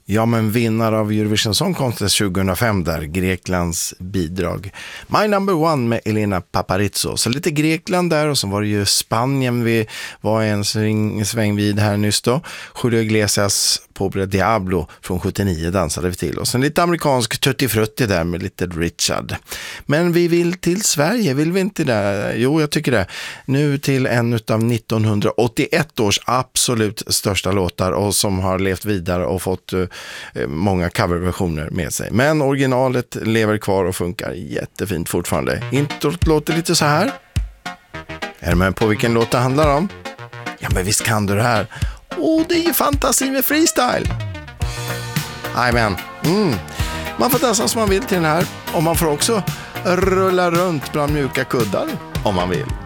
Ja, men vinnare av Eurovision Song Contest 2005 där, Greklands bidrag. My Number One med Elena Paparizou. Så lite Grekland där, och så var det ju Spanien vi var en sväng vid här nyss då. Julio Iglesias Pobre Diablo från 79 dansade vi till. Och sen lite amerikansk Tutti Frutti där med lite Richard. Men vi vill till Sverige, vill vi inte det? Jo, jag tycker det. Nu till en av 1981 års absolut största låtar, och som har levt vidare och fått många coverversioner med sig. Men originalet lever kvar och funkar jättefint fortfarande. Introt låter lite så här. Är du med på vilken låt det handlar om? Ja, men visst kan du det här. Det är ju fantasi med freestyle. Amen. Man får dansa som man vill till den här. Och man får också rulla runt bland mjuka kuddar om man vill.